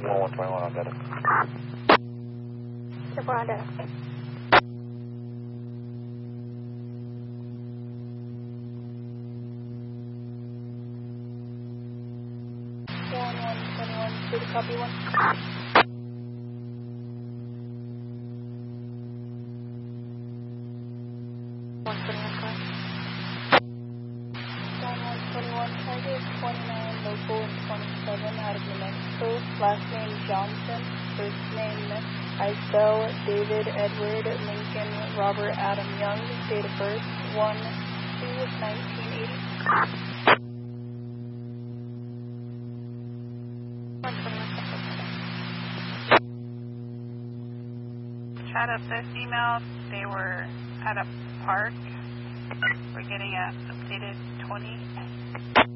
121 on data. 4 on data. To the copy 1. 121 car. 121 target 29 local and 27 out of New Mexico. Last name Johnson. First name Isbell David Edward Lincoln Robert Adam Young. Date of birth 1/2/1980. Chat up this email. They were at a park. We're getting an updated 20.